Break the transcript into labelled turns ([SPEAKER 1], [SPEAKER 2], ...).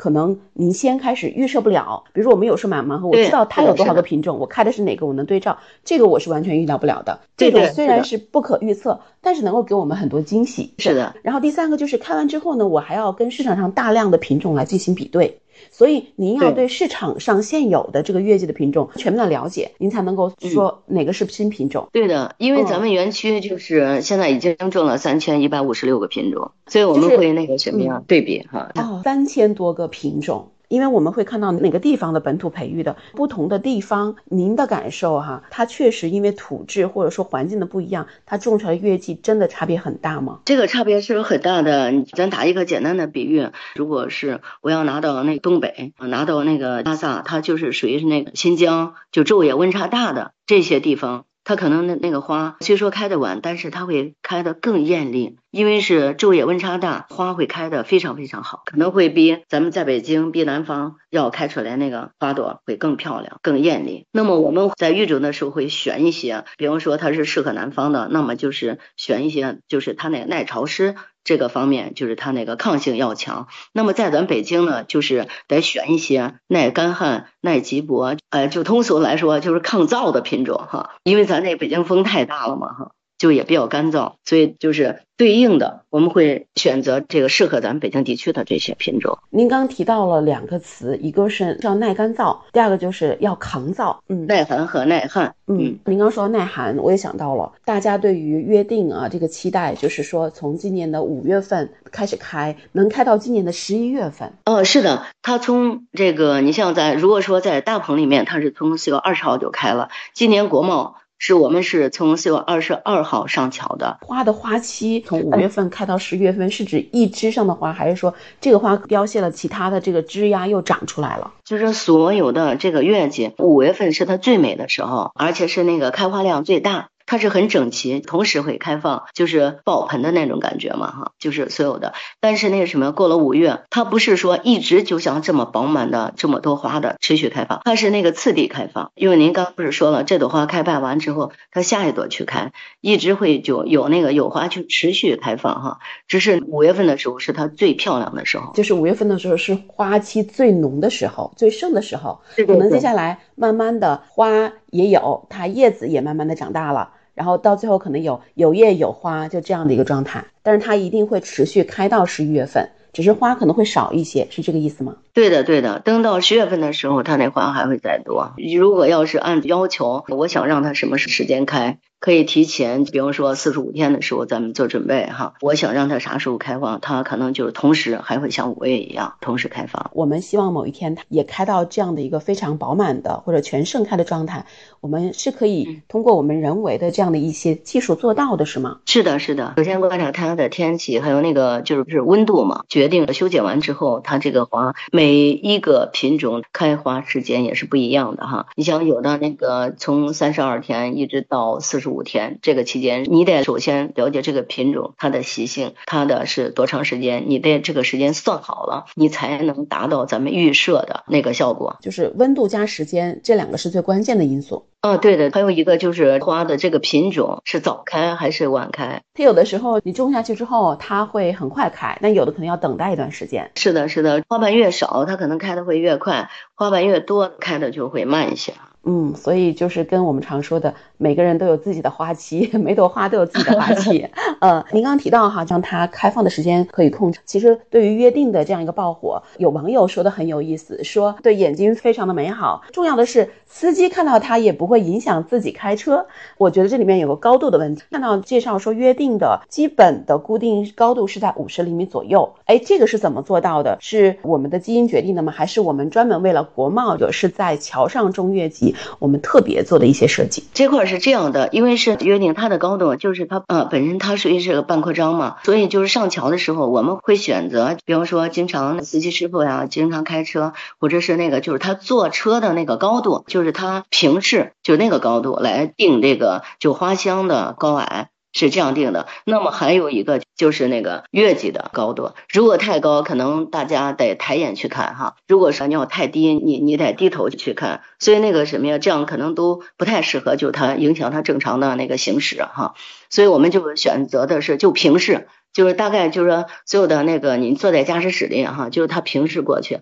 [SPEAKER 1] 可能您先开始预设不了，比如说我们有时候买盲盒，我知道它有多少个品种，我开的是哪个，我能对照，这个我是完全预料不了的。这种虽然是不可预测，但是能够给我们很多惊喜。
[SPEAKER 2] 是的。
[SPEAKER 1] 然后第三个就是开完之后呢，我还要跟市场上大量的品种来进行比对。所以您要对市场上现有的这个月季的品种全面的了解，您才能够说哪个是新品种。
[SPEAKER 2] 对的，因为咱们园区就是现在已经种了3156个品种，所以我们会那个什么样对比哈。
[SPEAKER 1] 3000多个品种。因为我们会看到哪个地方的本土培育的不同的地方，您的感受哈，它确实因为土质或者说环境的不一样，它种出来的月季真的差别很大吗？
[SPEAKER 2] 这个差别是很大的。咱打一个简单的比喻，如果是我要拿到那个东北，拿到那个拉萨，它就是属于是那个新疆，就昼夜温差大的这些地方，它可能那个花虽说开得晚，但是它会开得更艳丽，因为是昼夜温差大，花会开得非常非常好，可能会比咱们在北京比南方要开出来那个花朵会更漂亮更艳丽。那么我们在育种的时候会选一些，比方说它是适合南方的，那么就是选一些就是它那个耐潮湿这个方面，就是它那个抗性要强。那么在咱北京呢，就是得选一些耐干旱耐急薄，就通俗来说就是抗燥的品种哈，因为咱这北京风太大了嘛哈，就也比较干燥，所以就是对应的我们会选择这个适合咱们北京地区的这些品种。
[SPEAKER 1] 您刚提到了2个词，一个是要耐干燥，第二个就是要抗燥。
[SPEAKER 2] 耐寒和耐旱。
[SPEAKER 1] 您刚说耐寒，我也想到了大家对于约定啊这个期待，就是说从今年的5月份开始开，能开到今年的11月份。
[SPEAKER 2] 是的，它从这个你像如果说在大棚里面，它是从4月20号就开了，今年国贸我们是从4月22号上桥的。
[SPEAKER 1] 花的花期从5月份开到11月份，是指一枝上的花，还是说这个花凋谢了，其他的这个枝丫又长出来了？
[SPEAKER 2] 就是所有的这个月季，5月份是它最美的时候，而且是那个开花量最大。它是很整齐，同时会开放，就是爆盆的那种感觉嘛哈，就是所有的。但是那个什么，过了5月，它不是说一直就像这么饱满的这么多花的持续开放，它是那个次第开放。因为您刚不是说了，这朵花开败完之后，它下一朵去开，一直会就有那个有花去持续开放哈。只是5月份的时候是它最漂亮的时候，
[SPEAKER 1] 就是5月份的时候是花期最浓的时候，最盛的时候。可能接下来慢慢的花也有，它叶子也慢慢的长大了。然后到最后可能有叶有花，就这样的一个状态，但是它一定会持续开到11月份，只是花可能会少一些，是这个意思吗？
[SPEAKER 2] 对的对的，等到10月份的时候，它那花还会再多。如果要是按要求，我想让它什么时间开，可以提前，比方说45天的时候咱们做准备哈。我想让它啥时候开放，它可能就是同时还会像5月一样同时开放。
[SPEAKER 1] 我们希望某一天它也开到这样的一个非常饱满的或者全盛开的状态，我们是可以通过我们人为的这样的一些技术做到的，是吗？
[SPEAKER 2] 是的是的，首先观察它的天气，还有那个就是温度嘛，决定了修剪完之后它这个花每一个品种开花时间也是不一样的哈。你想有的那个从32天一直到45天，这个期间你得首先了解这个品种它的习性，它的是多长时间，你得这个时间算好了，你才能达到咱们预设的那个效果。
[SPEAKER 1] 就是温度加时间，这2个是最关键的因素。
[SPEAKER 2] 对的，还有一个就是花的这个品种是早开还是晚开。
[SPEAKER 1] 它有的时候你种下去之后它会很快开，但有的可能要等待一段时间。
[SPEAKER 2] 是的是的，花瓣越少它可能开的会越快，花瓣越多开的就会慢一些。
[SPEAKER 1] 所以就是跟我们常说的每个人都有自己的花期，每朵花都有自己的花期。您刚提到哈，让它开放的时间可以控制。其实对于约定的这样一个爆火，有网友说的很有意思，说对眼睛非常的美好，重要的是司机看到它也不会影响自己开车。我觉得这里面有个高度的问题。看到介绍说约定的基本的固定高度是在50厘米左右，这个是怎么做到的？是我们的基因决定的吗？还是我们专门为了国贸是在桥上种月季我们特别做的一些设计？
[SPEAKER 2] 这块是这样的，因为是约定它的高度，就是它本身它属于是个半扩张嘛，所以就是上桥的时候我们会选择，比方说经常司机师傅呀经常开车，或者是那个就是他坐车的那个高度，就是他平视就那个高度来定这个就花箱的高矮，是这样定的。那么还有一个就是那个月季的高度，如果太高可能大家得抬眼去看哈，如果是你要太低你得低头去看，所以那个什么呀，这样可能都不太适合，就它影响它正常的那个行驶哈。所以我们就选择的是就平视，就是大概就是说所有的那个你坐在驾驶室里哈，就是它平视过去，